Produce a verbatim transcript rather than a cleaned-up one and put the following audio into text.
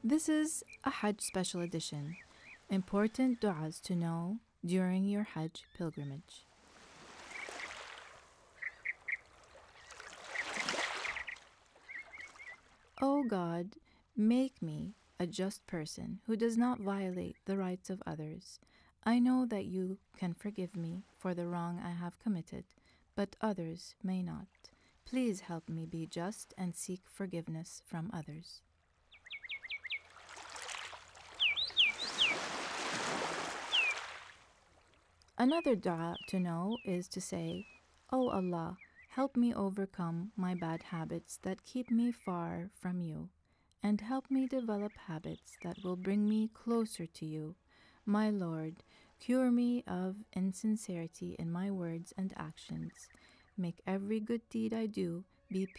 This is a Hajj special edition. Important du'as to know during your Hajj pilgrimage. O God, make me a just person who does not violate the rights of others. I know that you can forgive me for the wrong I have committed, but others may not. Please help me be just and seek forgiveness from others. Another dua to know is to say, O Allah, help me overcome my bad habits that keep me far from you, and help me develop habits that will bring me closer to you. My Lord, cure me of insincerity in my words and actions. Make every good deed I do be